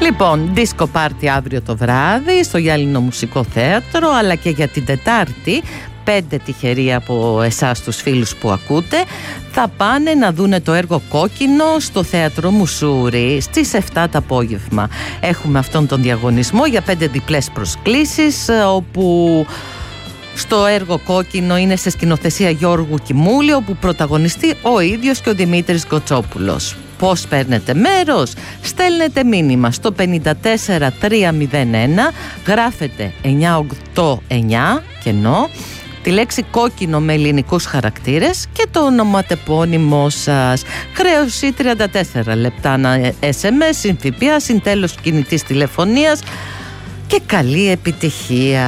Λοιπόν, disco party αύριο το βράδυ στο Γυάλινο Μουσικό Θέατρο, αλλά και για την Τετάρτη 5 τυχεροί από εσάς τους φίλους που ακούτε θα πάνε να δούνε το έργο Κόκκινο στο Θέατρο Μουσούρη στις 7 το απόγευμα. Έχουμε αυτόν τον διαγωνισμό για 5 διπλές προσκλήσεις, όπου στο έργο Κόκκινο είναι σε σκηνοθεσία Γιώργου Κιμούλη, όπου πρωταγωνιστεί ο ίδιος και ο Δημήτρης Γκοτσόπουλος. Πώς παίρνετε μέρος? Στέλνετε μήνυμα στο 54301, γράφετε 989 κενό, τη λέξη κόκκινο με ελληνικούς χαρακτήρες και το ονοματεπώνυμό σας. Χρέωση 34 λεπτά SMS, συν ΦΠΑ, συν τέλος κινητής τηλεφωνίας και καλή επιτυχία.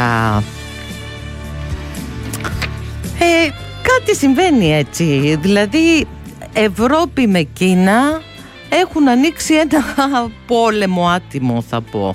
Κάτι συμβαίνει έτσι, δηλαδή Ευρώπη με Κίνα έχουν ανοίξει ένα πόλεμο άτιμο, θα πω.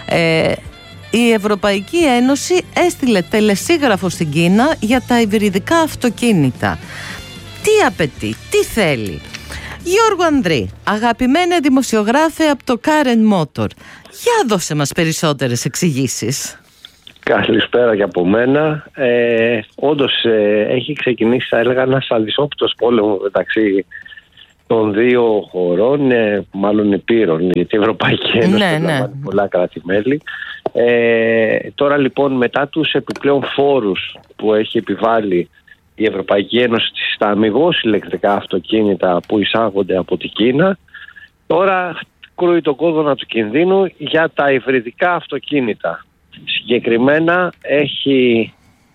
Η Ευρωπαϊκή Ένωση έστειλε τελεσίγραφο στην Κίνα για τα υβριδικά αυτοκίνητα. Τι απαιτεί, τι θέλει? Γιώργο Ανδρή, αγαπημένε δημοσιογράφε από το Karen Motor, για δώσε μας περισσότερες εξηγήσεις. Καλησπέρα και από μένα. Όντως έχει ξεκινήσει, θα έλεγα, ένας αδυσόπιτος πόλεμος μεταξύ των δύο χωρών, μάλλον υπήρων, γιατί η Ευρωπαϊκή Ένωση περιλαμβάνει πολλά κράτη-μέλη. Τώρα λοιπόν, μετά τους επιπλέον φόρους που έχει επιβάλει η Ευρωπαϊκή Ένωση στα αμιγώς ηλεκτρικά αυτοκίνητα που εισάγονται από την Κίνα, τώρα κρούει τον κόδωνα του κινδύνου για τα υβριδικά αυτοκίνητα. Συγκεκριμένα έχει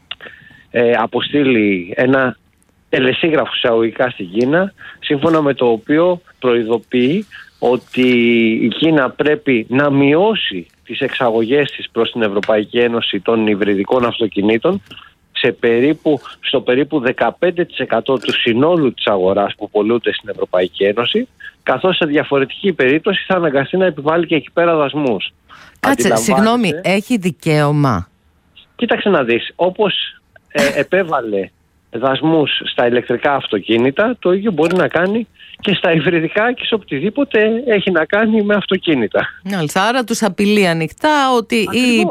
αποστείλει ένα τελεσίγραφο εισαγωγικά στην Κίνα, σύμφωνα με το οποίο προειδοποιεί ότι η Κίνα πρέπει να μειώσει τις εξαγωγές της προς την Ευρωπαϊκή Ένωση των υβριδικών αυτοκινήτων στο περίπου 15% του συνόλου της αγοράς που πωλούνται στην Ευρωπαϊκή Ένωση, καθώς σε διαφορετική περίπτωση θα αναγκαστεί να επιβάλλει και εκεί πέρα δασμούς. Κάτσε, συγγνώμη, έχει δικαίωμα? Κοίταξε να δεις, όπως επέβαλε δασμούς στα ηλεκτρικά αυτοκίνητα, το ίδιο μπορεί να κάνει και στα υβριδικά και σε οτιδήποτε έχει να κάνει με αυτοκίνητα. Άρα τους απειλεί ανοιχτά ότι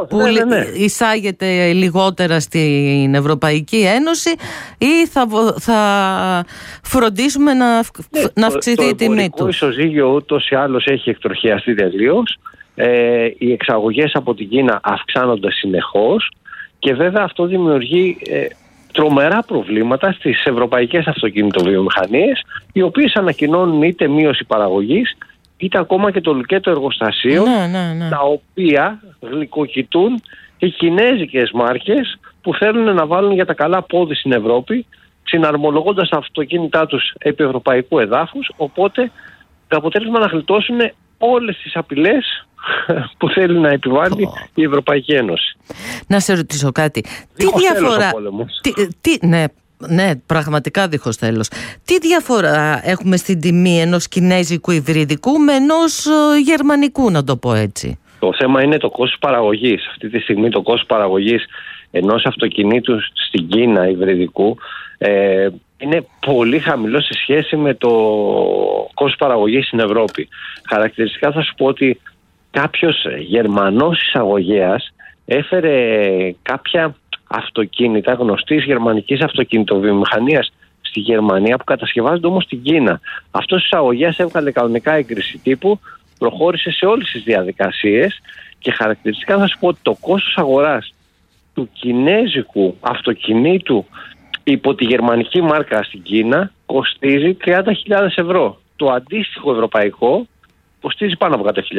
εισάγεται λιγότερα στην Ευρωπαϊκή Ένωση ή θα φροντίσουμε να αυξηθεί η τιμή του. Το ισοζύγιο ούτως ή άλλως έχει εκτροχιαστεί τελείως. Οι εξαγωγές από την Κίνα αυξάνονται συνεχώς και βέβαια αυτό δημιουργεί τρομερά προβλήματα στις ευρωπαϊκές αυτοκινητοβιομηχανίες, οι οποίες ανακοινώνουν είτε μείωση παραγωγής είτε ακόμα και το λουκέτο εργοστασίων, τα οποία γλυκοκοιτούν οι κινέζικες μάρκες που θέλουν να βάλουν για τα καλά πόδι στην Ευρώπη, συναρμολογώντας τα αυτοκίνητά τους επί ευρωπαϊκού εδάφους, οπότε το αποτέλεσμα να γλιτώσουν όλες τις απειλές που θέλει να επιβάλλει η Ευρωπαϊκή Ένωση. Να σε ρωτήσω κάτι. Τι διαφορά... Ναι, πραγματικά δίχως τέλος. Τι διαφορά έχουμε στην τιμή ενός κινέζικου υβριδικού με ενός γερμανικού, να το πω έτσι? Το θέμα είναι το κόστος παραγωγής. Αυτή τη στιγμή το κόστος παραγωγής ενός αυτοκινήτου στην Κίνα υβριδικού είναι πολύ χαμηλό σε σχέση με το κόστος παραγωγής στην Ευρώπη. Χαρακτηριστικά θα σου πω ότι κάποιος Γερμανός εισαγωγέας έφερε κάποια αυτοκίνητα γνωστής γερμανικής αυτοκινητοβιομηχανίας στη Γερμανία που κατασκευάζονται όμως στην Κίνα. Αυτός ο εισαγωγέας έβγαλε κανονικά έγκριση τύπου, προχώρησε σε όλες τις διαδικασίες και χαρακτηριστικά θα σου πω ότι το κόστος αγοράς του κινέζικου αυτοκινήτου υπό τη γερμανική μάρκα στην Κίνα κοστίζει 30.000 ευρώ. Το αντίστοιχο ευρωπαϊκό κοστίζει πάνω από 100.000.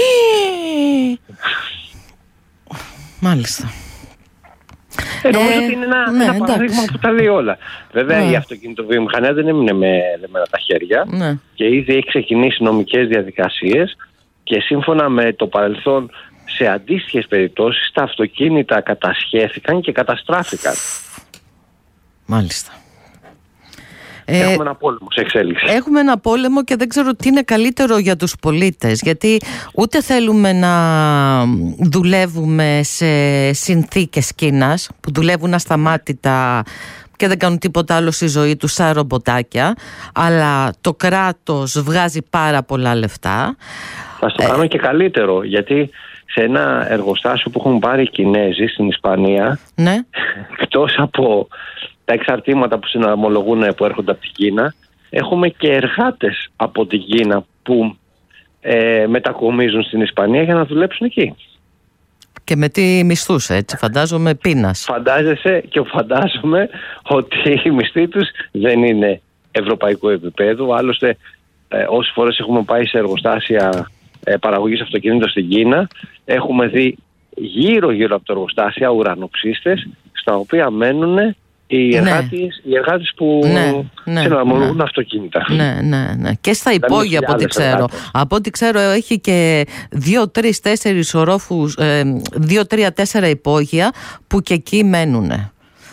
Μάλιστα. Νομίζω ότι είναι ένα παράδειγμα που τα λέει όλα. Βέβαια η αυτοκινητοβιομηχανία δεν έμεινε με δεμένα τα χέρια και ήδη έχει ξεκινήσει νομικές διαδικασίες και σύμφωνα με το παρελθόν σε αντίστοιχες περιπτώσεις τα αυτοκίνητα κατασχέθηκαν και καταστράφηκαν. Μάλιστα. Έχουμε ένα πόλεμο σε εξέλιξη. Έχουμε ένα πόλεμο και δεν ξέρω τι είναι καλύτερο για τους πολίτες, γιατί ούτε θέλουμε να δουλεύουμε σε συνθήκες Κίνας που δουλεύουν ασταμάτητα και δεν κάνουν τίποτα άλλο στη ζωή τους σαν ρομποτάκια, αλλά το κράτος βγάζει πάρα πολλά λεφτά. Θα στο κάνω και καλύτερο, γιατί σε ένα εργοστάσιο που έχουν πάρει οι Κινέζοι στην Ισπανία, ναι, εκτός από τα εξαρτήματα που συναρμολογούν που έρχονται από την Κίνα, έχουμε και εργάτες από την Κίνα που μετακομίζουν στην Ισπανία για να δουλέψουν εκεί. Και με τι μισθούς, έτσι, φαντάζομαι πείνας. Φαντάζεσαι και φαντάζομαι ότι οι μισθοί τους δεν είναι ευρωπαϊκού επίπεδου. Άλλωστε, όσες φορές έχουμε πάει σε εργοστάσια παραγωγής αυτοκινήτων στην Κίνα, έχουμε δει γύρω-γύρω από τα εργοστάσια ουρανοξύστες, στα οποία μένουν οι εργάτες που συναρμολογούν αυτοκίνητα. Ναι. Και στα υπόγεια, από ό,τι ξέρω. Από ό,τι ξέρω, έχει και 2-3-4 ορόφους, 2-3-4 υπόγεια που και εκεί μένουν.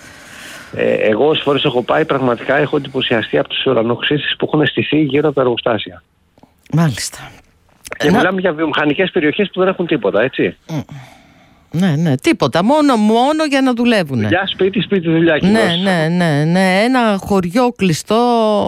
Εγώ όσες φορές έχω πάει, πραγματικά έχω εντυπωσιαστεί από τους ουρανοξύστες που έχουν στηθεί γύρω από τα εργοστάσια. Μάλιστα. Και μιλάμε για βιομηχανικές περιοχές που δεν έχουν τίποτα, έτσι. Ναι, τίποτα. Μόνο για να δουλεύουν. Δουλειά, σπίτι, δουλειά. Ναι. Ένα χωριό κλειστό.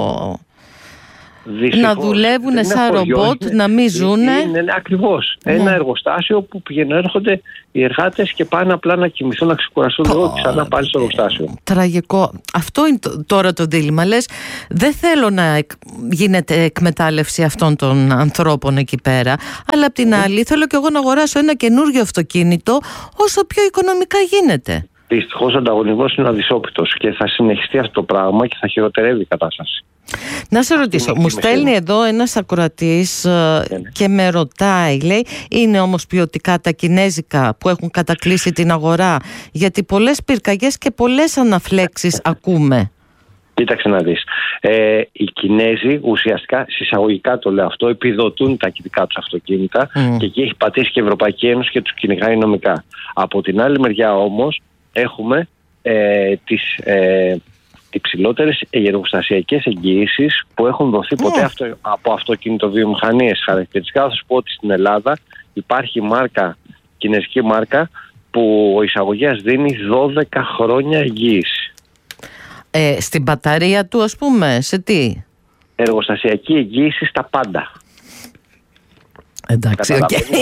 Δυστυχώς, να δουλεύουν σαν ρομπότ, να μην ζουνε. Είναι ακριβώς. Ένα εργοστάσιο που πηγαίνουν, έρχονται οι εργάτες και πάνε απλά να κοιμηθούν, να ξεκουραστούν λίγο και ξανά πάλι στο εργοστάσιο. Τραγικό. Αυτό είναι τώρα το δίλημμα. Λες, δεν θέλω να γίνεται εκμετάλλευση αυτών των ανθρώπων εκεί πέρα, αλλά απ' την άλλη θέλω κι εγώ να αγοράσω ένα καινούργιο αυτοκίνητο όσο πιο οικονομικά γίνεται. Δυστυχώς ο ανταγωνισμός είναι αδυσόπιτος και θα συνεχιστεί αυτό το πράγμα και θα χειροτερεύει η κατάσταση. Να σε ρωτήσω, μου στέλνει εδώ ένας ακροατής και με ρωτάει, λέει, είναι όμως ποιοτικά τα κινέζικα που έχουν κατακλείσει την αγορά? Γιατί πολλές πυρκαγιές και πολλές αναφλέξεις ακούμε. Κοίταξε να δεις. Οι Κινέζοι ουσιαστικά, συσσαγωγικά το λέω αυτό, επιδοτούν τα δικά τους αυτοκίνητα και εκεί έχει πατήσει και η Ευρωπαϊκή Ένωση και τους κυνηγάει νομικά. Από την άλλη μεριά όμως έχουμε τις υψηλότερες εργοστασιακές εγγυήσεις που έχουν δοθεί ποτέ από αυτοκινητοβιομηχανίες. Χαρακτηριστικά θα σου πω ότι στην Ελλάδα υπάρχει κινέζικη μάρκα που ο εισαγωγέας δίνει 12 χρόνια εγγύηση. Στην μπαταρία του, ας πούμε, σε τι? Εργοστασιακή εγγύηση στα πάντα. Εντάξει,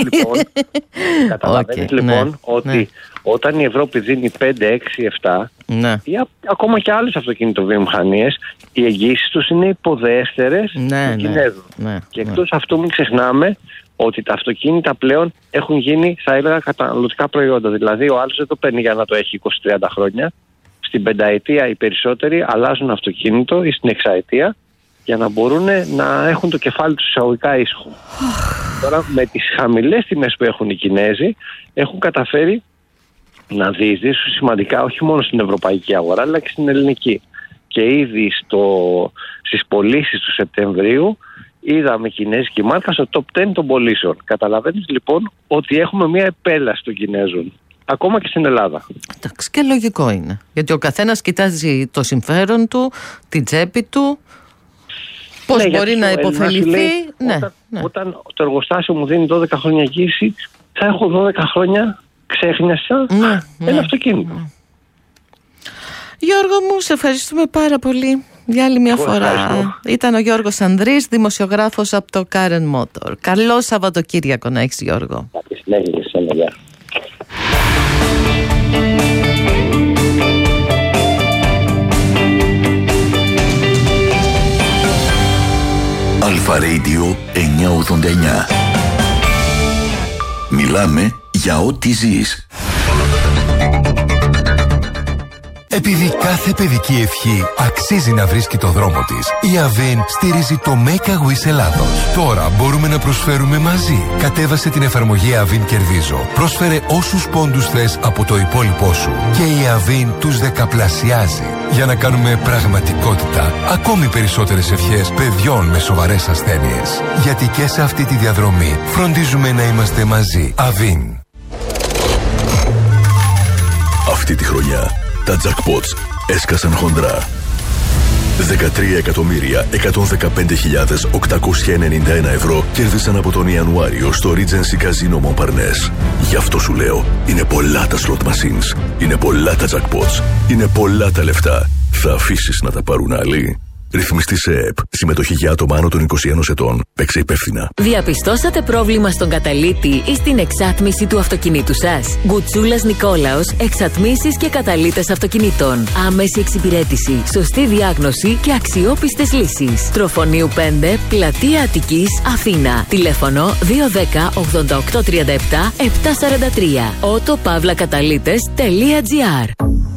καταλαβαίνεις λοιπόν ότι όταν η Ευρώπη δίνει 5, 6, 7 ή ακόμα και άλλες αυτοκινητοβιομηχανίες, οι εγγύησεις τους είναι υποδέστερες των Κινέζων. Και εκτός αυτού μην ξεχνάμε ότι τα αυτοκίνητα πλέον έχουν γίνει, θα έλεγα, καταναλωτικά προϊόντα. Δηλαδή ο άλλος δεν το παίρνει για να το έχει 20-30 χρόνια. Στην πενταετία οι περισσότεροι αλλάζουν αυτοκίνητο ή στην εξαετία για να μπορούν να έχουν το κεφάλι τους εισαγωγικά ήσυχο. Τώρα με τις χαμηλές τιμές που έχουν οι Κινέζοι έχουν καταφέρει να διεισδύσουν σημαντικά όχι μόνο στην ευρωπαϊκή αγορά αλλά και στην ελληνική. Και ήδη στις πωλήσεις του Σεπτεμβρίου είδαμε κινέζικη μάρκα στο top 10 των πωλήσεων. Καταλαβαίνεις λοιπόν ότι έχουμε μια επέλαση των Κινέζων. Ακόμα και στην Ελλάδα. Εντάξει, και λογικό είναι. Γιατί ο καθένας κοιτάζει το συμφέρον του, την τσέπη του, πώς μπορεί να υποφεληθεί. Όταν το εργοστάσιο μου δίνει 12 χρόνια εγγύηση, θα έχω 12 χρόνια ξέχνιασα ένα αυτοκίνητο. Γιώργο μου, σε ευχαριστούμε πάρα πολύ για άλλη μια φορά. Ήταν ο Γιώργος Ανδρής, δημοσιογράφος από το Karen Motor. Καλό Σαββατοκύριακο να έχεις, Γιώργο. Αλφα Radio 989. Μιλάμε για ό,τι ζεις. Επειδή κάθε παιδική ευχή αξίζει να βρίσκει το δρόμο της, η Avin στηρίζει το Make a Wish Ελλάδος. Τώρα μπορούμε να προσφέρουμε μαζί. Κατέβασε την εφαρμογή Avin Κερδίζω. Πρόσφερε όσους πόντους θες από το υπόλοιπό σου. Και η Avin τους δεκαπλασιάζει. Για να κάνουμε πραγματικότητα ακόμη περισσότερες ευχές παιδιών με σοβαρές ασθένειες. Γιατί και σε αυτή τη διαδρομή φροντίζουμε να είμαστε μαζί. Avin. Αυτή τη χρονιά τα jackpots έσκασαν χοντρά. 13.115.891 ευρώ κέρδισαν από τον Ιανουάριο στο Regency Casino Montparnasse. Γι' αυτό σου λέω, είναι πολλά τα slot machines, είναι πολλά τα jackpots, είναι πολλά τα λεφτά. Θα αφήσεις να τα πάρουν άλλοι? Ρυθμιστή σε ΕΕΠ. Συμμετοχή για άτομα άνω των 21 ετών. Παίξε υπεύθυνα. Διαπιστώσατε πρόβλημα στον καταλύτη ή στην εξάτμιση του αυτοκινήτου σας? Γκουτσούλας Νικόλαος, εξατμίσεις και καταλύτες αυτοκινήτων. Άμεση εξυπηρέτηση, σωστή διάγνωση και αξιόπιστες λύσεις. Τροφονίου 5, Πλατεία Αττικής, Αθήνα. Τηλέφωνο 210 88 37 743. autopavlakatalites.gr.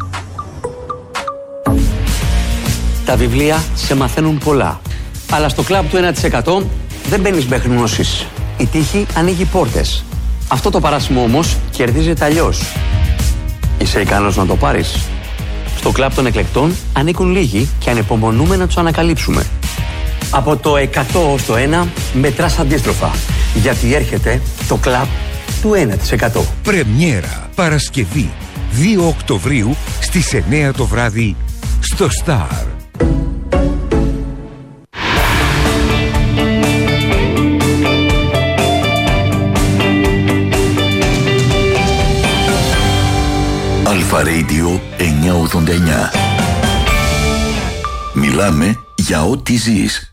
Τα βιβλία σε μαθαίνουν πολλά. Αλλά στο κλαμπ του 1% δεν μπαίνεις με γνώσεις. Η τύχη ανοίγει πόρτες. Αυτό το παράσημο όμως κερδίζεται αλλιώς. Είσαι ικανός να το πάρεις? Στο κλαμπ των εκλεκτών ανήκουν λίγοι και ανυπομονούμε να τους ανακαλύψουμε. Από το 100 ως το 1 μετράς αντίστροφα. Γιατί έρχεται το κλαμπ του 1%. Πρεμιέρα Παρασκευή 2 Οκτωβρίου στις 9 το βράδυ στο Star. Αλφα Radio 989. Μιλάμε για ό,τι ζεις.